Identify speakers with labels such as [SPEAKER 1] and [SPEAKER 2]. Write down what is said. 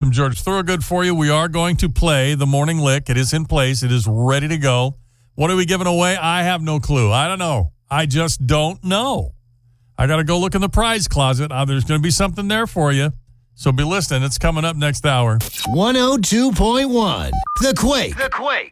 [SPEAKER 1] from George Thorogood for you. We are going to play the Morning Lick. It is in place. It is ready to go. What are we giving away? I have no clue. I don't know. I just don't know. I got to go look in the prize closet. There's going to be something there for you. So be listening. It's coming up next hour.
[SPEAKER 2] 102.1 The Quake.